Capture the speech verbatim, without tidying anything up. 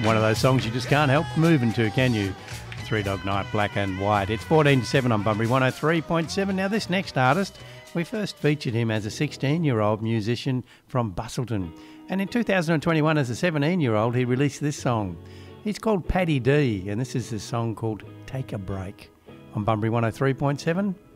One of those songs you just can't help moving to, can you? Three Dog Night, Black and White. It's fourteen to seven on Bunbury one oh three point seven. Now, this next artist, we first featured him as a sixteen-year-old musician from Busselton. And in two thousand twenty-one, as a seventeen-year-old, he released this song. He's called Paddy D, and this is his song called Take a Break on Bunbury one oh three point seven.